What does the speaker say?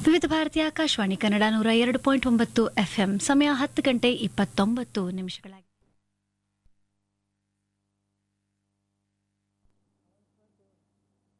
ವಿವಿಧ ಭಾರತೀಯ ಆಕಾಶವಾಣಿ ಕನ್ನಡ 102.9 FM. ಸಮಯ 10 ಗಂಟೆ 29 ನಿಮಿಷಗಳಾಗಿದೆ.